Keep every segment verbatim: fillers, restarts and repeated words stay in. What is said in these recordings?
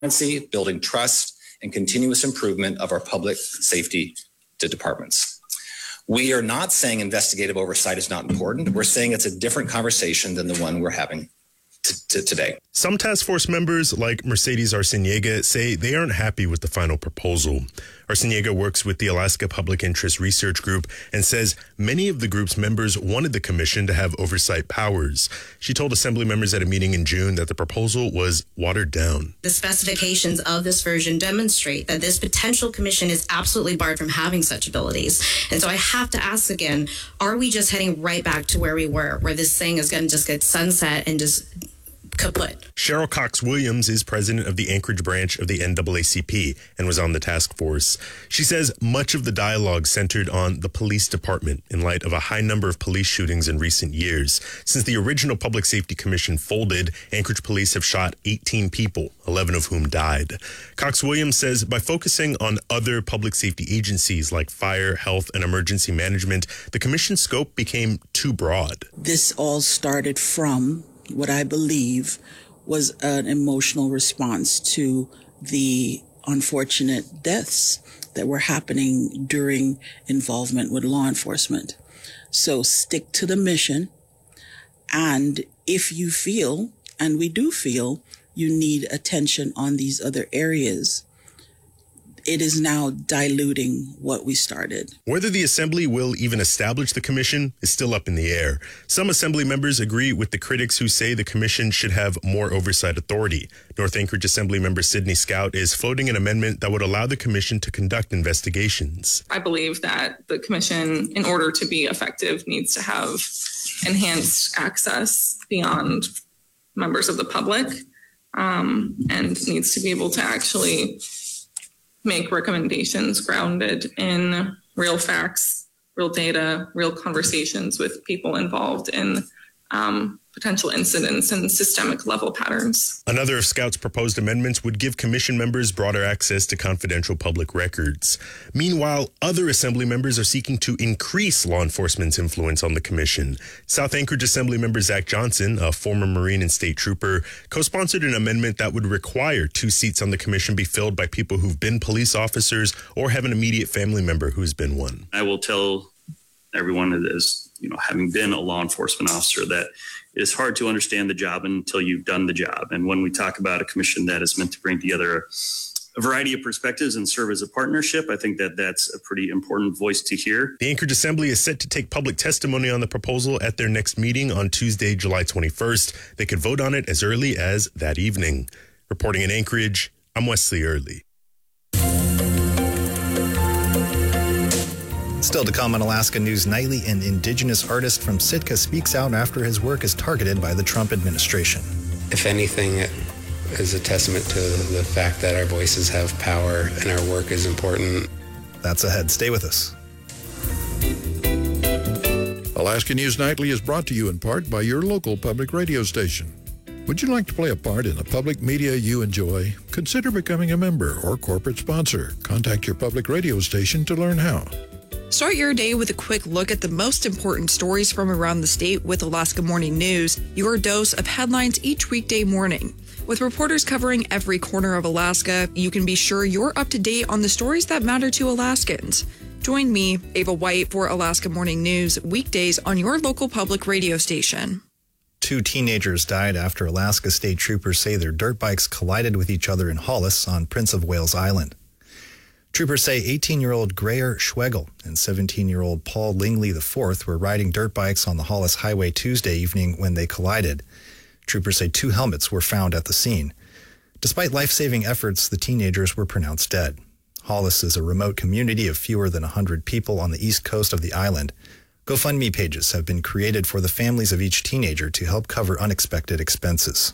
building trust, and continuous improvement of our public safety departments. We are not saying investigative oversight is not important. We're saying it's a different conversation than the one we're having t- t- today. Some task force members, like Mercedes Arciniega, say they aren't happy with the final proposal. Arciniega works with the Alaska Public Interest Research Group and says many of the group's members wanted the commission to have oversight powers. She told Assembly members at a meeting in June that the proposal was watered down. The specifications of this version demonstrate that this potential commission is absolutely barred from having such abilities. And so I have to ask again, are we just heading right back to where we were, where this thing is going to just get sunset and just kaput? Cheryl Cox-Williams is president of the Anchorage branch of the N double A C P and was on the task force. She says much of the dialogue centered on the police department in light of a high number of police shootings in recent years. Since the original Public Safety Commission folded, Anchorage police have shot eighteen people, eleven of whom died. Cox-Williams says by focusing on other public safety agencies like fire, health, and emergency management, the commission's scope became too broad. This all started from what I believe was an emotional response to the unfortunate deaths that were happening during involvement with law enforcement. So stick to the mission. And if you feel, and we do feel, you need attention on these other areas, it is now diluting what we started. Whether the Assembly will even establish the commission is still up in the air. Some Assembly members agree with the critics who say the commission should have more oversight authority. North Anchorage Assembly member Sydney Scout is floating an amendment that would allow the commission to conduct investigations. I believe that the commission, in order to be effective, needs to have enhanced access beyond members of the public, um, and needs to be able to actually make recommendations grounded in real facts, real data, real conversations with people involved in um, potential incidents and systemic level patterns. Another of Scout's proposed amendments would give commission members broader access to confidential public records. Meanwhile, other Assembly members are seeking to increase law enforcement's influence on the commission. South Anchorage Assembly member Zach Johnson, a former Marine and state trooper, co-sponsored an amendment that would require two seats on the commission be filled by people who've been police officers or have an immediate family member who's been one. I will tell everyone, as you know, having been a law enforcement officer, that it is hard to understand the job until you've done the job. And when we talk about a commission that is meant to bring together a variety of perspectives and serve as a partnership, I think that that's a pretty important voice to hear. The Anchorage Assembly is set to take public testimony on the proposal at their next meeting on Tuesday, July twenty-first. They could vote on it as early as that evening. Reporting in Anchorage, I'm Wesley Early. Still to come on Alaska News Nightly, an indigenous artist from Sitka speaks out after his work is targeted by the Trump administration. If anything, it is a testament to the fact that our voices have power and our work is important. That's ahead. Stay with us. Alaska News Nightly is brought to you in part by your local public radio station. Would you like to play a part in the public media you enjoy? Consider becoming a member or corporate sponsor. Contact your public radio station to learn how. Start your day with a quick look at the most important stories from around the state with Alaska Morning News, your dose of headlines each weekday morning. With reporters covering every corner of Alaska, you can be sure you're up to date on the stories that matter to Alaskans. Join me, Ava White, for Alaska Morning News, weekdays on your local public radio station. Two teenagers died after Alaska state troopers say their dirt bikes collided with each other in Hollis on Prince of Wales Island. Troopers say eighteen-year-old Greyer Schwegel and seventeen-year-old Paul Lingley the fourth were riding dirt bikes on the Hollis Highway Tuesday evening when they collided. Troopers say two helmets were found at the scene. Despite life-saving efforts, the teenagers were pronounced dead. Hollis is a remote community of fewer than one hundred people on the east coast of the island. GoFundMe pages have been created for the families of each teenager to help cover unexpected expenses.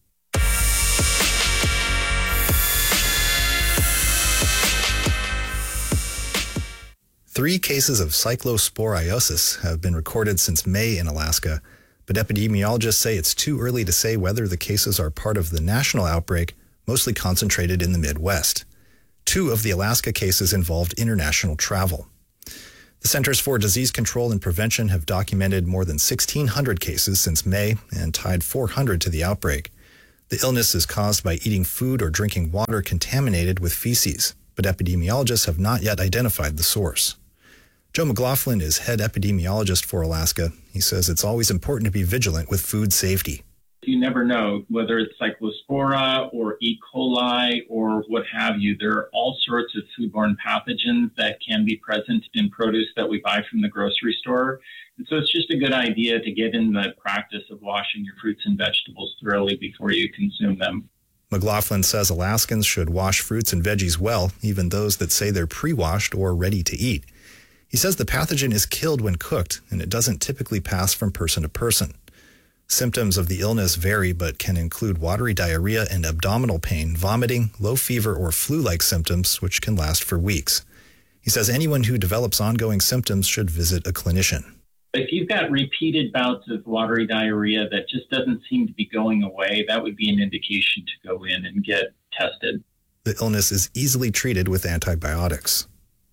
Three cases of cyclosporiosis have been recorded since May in Alaska, but epidemiologists say it's too early to say whether the cases are part of the national outbreak, mostly concentrated in the Midwest. Two of the Alaska cases involved international travel. The Centers for Disease Control and Prevention have documented more than sixteen hundred cases since May and tied four hundred to the outbreak. The illness is caused by eating food or drinking water contaminated with feces, but epidemiologists have not yet identified the source. Joe McLaughlin is head epidemiologist for Alaska. He says it's always important to be vigilant with food safety. You never know whether it's Cyclospora or E. coli or what have you. There are all sorts of foodborne pathogens that can be present in produce that we buy from the grocery store. And so it's just a good idea to get in the practice of washing your fruits and vegetables thoroughly before you consume them. McLaughlin says Alaskans should wash fruits and veggies well, even those that say they're pre-washed or ready to eat. He says the pathogen is killed when cooked, and it doesn't typically pass from person to person. Symptoms of the illness vary, but can include watery diarrhea and abdominal pain, vomiting, low fever, or flu-like symptoms, which can last for weeks. He says anyone who develops ongoing symptoms should visit a clinician. If you've got repeated bouts of watery diarrhea that just doesn't seem to be going away, that would be an indication to go in and get tested. The illness is easily treated with antibiotics.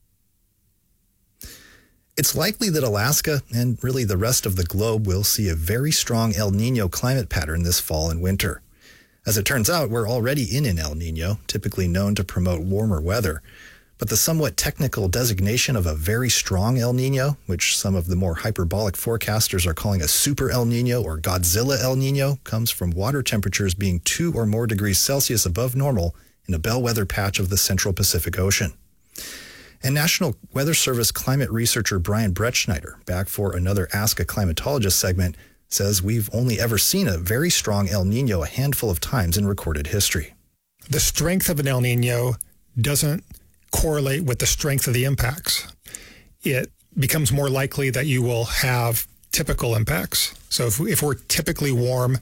It's likely that Alaska and really the rest of the globe will see a very strong El Nino climate pattern this fall and winter. As it turns out, we're already in an El Nino, typically known to promote warmer weather. But the somewhat technical designation of a very strong El Nino, which some of the more hyperbolic forecasters are calling a super El Nino or Godzilla El Nino, comes from water temperatures being two or more degrees Celsius above normal in a bellwether patch of the central Pacific Ocean. And National Weather Service climate researcher Brian Bretschneider, back for another Ask a Climatologist segment, says we've only ever seen a very strong El Nino a handful of times in recorded history. The strength of an El Nino doesn't correlate with the strength of the impacts. It becomes more likely that you will have typical impacts. So if, if we're typically warm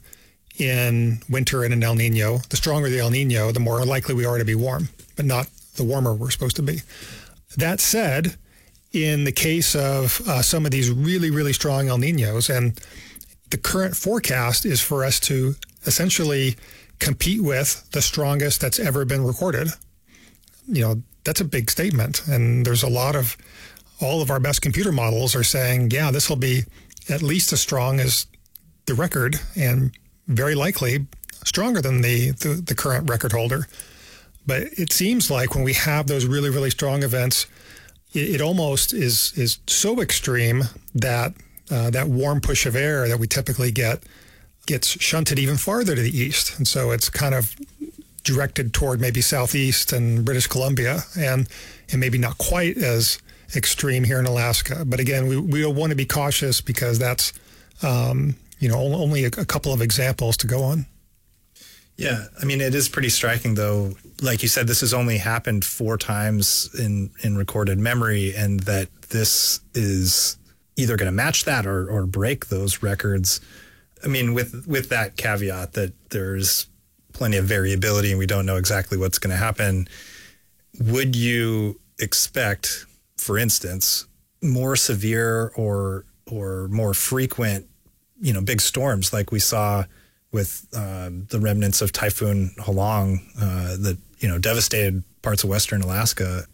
in winter in an El Nino, the stronger the El Nino, the more likely we are to be warm, but not the warmer we're supposed to be. That said, in the case of uh, some of these really, really strong El Ninos, and the current forecast is for us to essentially compete with the strongest that's ever been recorded. You know, that's a big statement. And there's a lot of, all of our best computer models are saying, yeah, this will be at least as strong as the record and very likely stronger than the, the, the current record holder. But it seems like when we have those really, really strong events, it, it almost is is so extreme that uh, that warm push of air that we typically get gets shunted even farther to the east. And so it's kind of directed toward maybe southeast and British Columbia, and, and maybe not quite as extreme here in Alaska. But again, we, we want to be cautious because that's, um, you know, only a, a couple of examples to go on. Yeah, I mean, it is pretty striking, though. Like you said, this has only happened four times in, in recorded memory, and that this is either going to match that or, or break those records. I mean, with with that caveat that there's plenty of variability and we don't know exactly what's going to happen, would you expect, for instance, more severe or or more frequent, you know, big storms like we saw with uh, the remnants of Typhoon Halong uh, that, you know, devastated parts of western Alaska?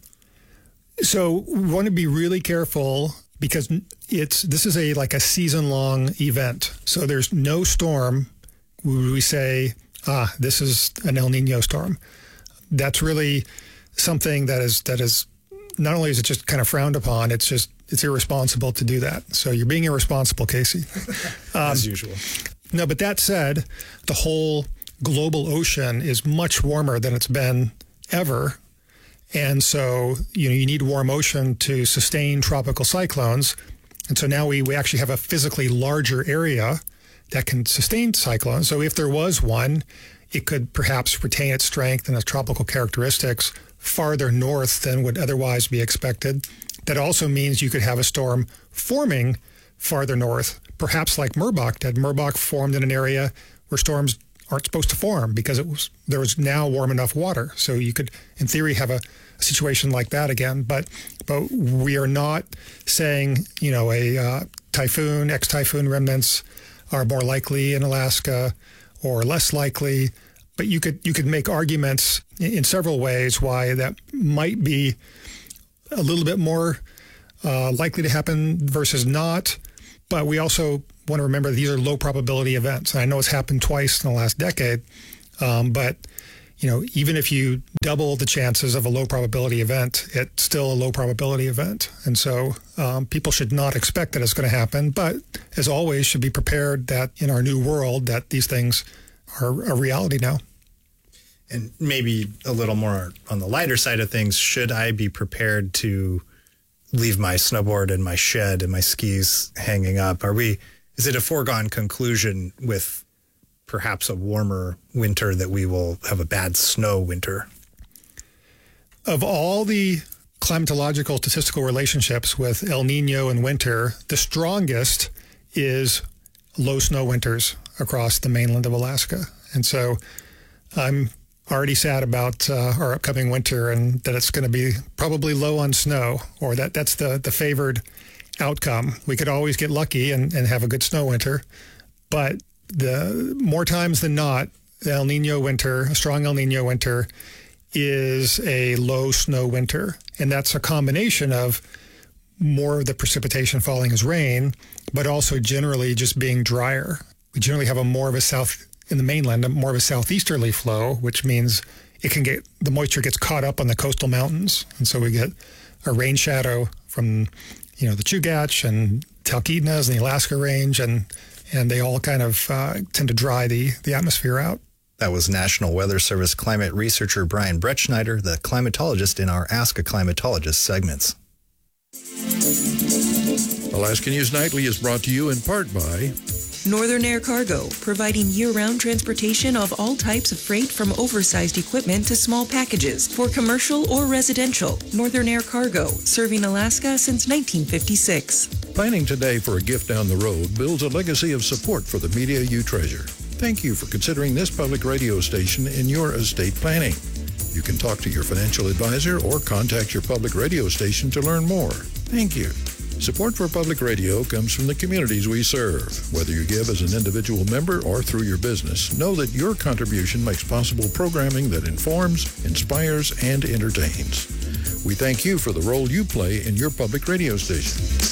So we want to be really careful because it's this is a like a season-long event. So there's no storm where we say, ah, this is an El Nino storm. That's really something that is that is not only is it just kind of frowned upon, it's just it's irresponsible to do that. So you're being irresponsible, Casey. Um, As usual. No, but that said, the whole global ocean is much warmer than it's been ever. And so, you know, you need warm ocean to sustain tropical cyclones. And so now we, we actually have a physically larger area that can sustain cyclones. So if there was one, it could perhaps retain its strength and its tropical characteristics farther north than would otherwise be expected. That also means you could have a storm forming farther north, perhaps like Merbok did. Merbok formed in an area where storms aren't supposed to form because it was there was now warm enough water. So you could, in theory, have a, a situation like that again. But but we are not saying, you know, a uh, typhoon, ex-typhoon remnants are more likely in Alaska or less likely. But you could you could make arguments in, in several ways why that might be a little bit more uh, likely to happen versus not. But we also want to remember these are low probability events. And I know it's happened twice in the last decade, Um, but, you know, even if you double the chances of a low probability event, it's still a low probability event. And so um, people should not expect that it's going to happen, but as always, should be prepared that in our new world that these things are a reality now. And maybe a little more on the lighter side of things, should I be prepared to leave my snowboard in my shed and my skis hanging up? Are we, is it a foregone conclusion with perhaps a warmer winter that we will have a bad snow winter? Of all the climatological statistical relationships with El Nino and winter, the strongest is low snow winters across the mainland of Alaska. And so I'm already sad about uh, our upcoming winter and that it's going to be probably low on snow, or that that's the, the favored outcome. We could always get lucky and, and have a good snow winter, but the more times than not, the El Nino winter, a strong El Nino winter, is a low snow winter. And that's a combination of more of the precipitation falling as rain, but also generally just being drier. We generally have a more of a south, in the mainland, a more of a southeasterly flow, which means it can get, the moisture gets caught up on the coastal mountains. And so we get a rain shadow from, you know, the Chugach and Talkeetnas and the Alaska Range, and and they all kind of uh, tend to dry the, the atmosphere out. That was National Weather Service climate researcher Brian Bretschneider, the climatologist in our Ask a Climatologist segments. Alaska News Nightly is brought to you in part by Northern Air Cargo, providing year-round transportation of all types of freight from oversized equipment to small packages for commercial or residential. Northern Air Cargo, serving Alaska since nineteen fifty-six. Planning today for a gift down the road builds a legacy of support for the media you treasure. Thank you for considering this public radio station in your estate planning. You can talk to your financial advisor or contact your public radio station to learn more. Thank you. Support for public radio comes from the communities we serve. Whether you give as an individual member or through your business, know that your contribution makes possible programming that informs, inspires, and entertains. We thank you for the role you play in your public radio station.